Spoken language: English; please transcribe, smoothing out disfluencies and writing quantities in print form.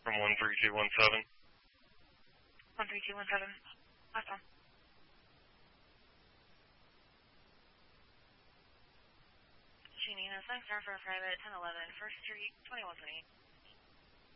from 13217. 13217. Awesome. Janina, thanks, sir, for private 1011 First Street, 2128.